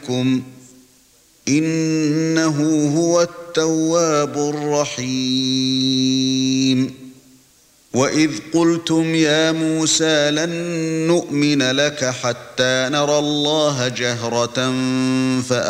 بكم إنه هو التواب الرحيم وإذ قلتم يا موسى لن نؤمن لك حتى نرى الله جهرة